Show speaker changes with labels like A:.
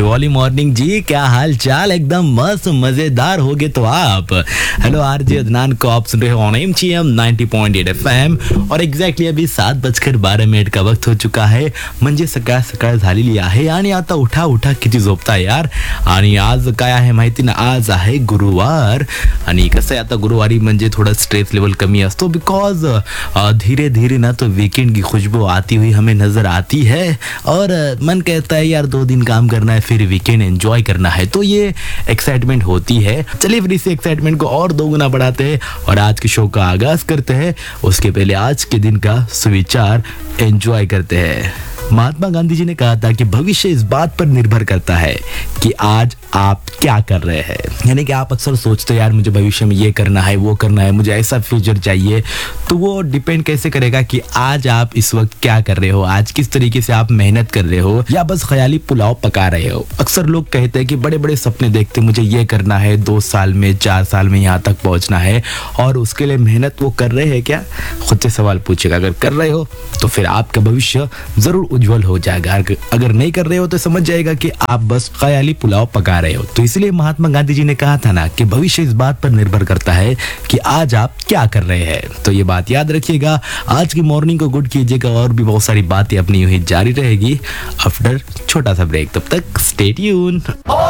A: Good वाली morning जी, क्या हाल चाल? एकदम मस्त मजेदार होगे तो आप। हेलो आरजे अदनान को आप सुन रहे हो ऑन एमजीएम 90.8 एफएम और एग्जैक्टली अभी 7:12 का वक्त हो चुका है. म्हणजे सकाळ सकाळ झालेली आहे आणि आता उठा उठा किती झोपताय यार. आणि आज काय आहे माहिती ना, आज आहे गुरुवार. आणि कसं आहे आता गुरुवारी म्हणजे थोड़ा स्ट्रेस लेवल कमी असतो बिकॉज धीरे धीरे ना तो वीकेंड की खुशबू आती हुई हमें नजर आती है और मन कहता है यार 2 दिन काम करना है फिर वीकेंड एंजॉय करना है. तो ये एक्साइटमेंट होती है. चलिए फिर इसी एक्साइटमेंट को और 2 गुना बढ़ाते हैं और आज के शो का आगाज करते हैं. उसके पहले आज के दिन का सुविचार एंजॉय करते हैं. महात्मा गांधी जी ने कहा था कि भविष्य इस बात पर निर्भर करता है कि आज आप क्या कर रहे हैं. यानी कि आप अक्सर सोचते हो यार मुझे भविष्य में ये करना है वो करना है, मुझे ऐसा फ्यूचर चाहिए. तो वो डिपेंड कैसे करेगा कि आज आप इस वक्त क्या कर रहे हो, आज किस तरीके से आप मेहनत कर रहे हो या बस ख्याली पुलाव पका रहे हो. अक्सर लोग कहते हैं कि बड़े बड़े सपने देखते, मुझे ये करना है 2 साल में 4 साल में यहाँ तक पहुँचना है, और उसके लिए मेहनत वो कर रहे हैं क्या? खुद से सवाल पूछेगा. अगर कर रहे हो तो फिर आपका भविष्य जरूर उज्जवल हो जाएगा. अगर नहीं कर रहे हो तो समझ जाएगा कि आप बस ख्याली पुलाव पका रहे हो. तो इसलिए महात्मा गांधी जी ने कहा था ना कि भविष्य इस बात पर निर्भर करता है कि आज आप क्या कर रहे हैं. तो ये बात याद रखिएगा. आज की मॉर्निंग को गुड कीजिएगा और भी बहुत सारी बातें अपनी यूं ही जारी रहेगी आफ्टर छोटा सा ब्रेक. तब तक स्टे ट्यून.